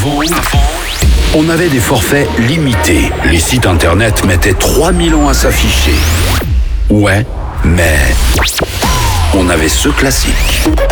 Avant, on avait des forfaits limités. Les sites internet mettaient 3000 ans à s'afficher. Ouais, mais on avait ce classique.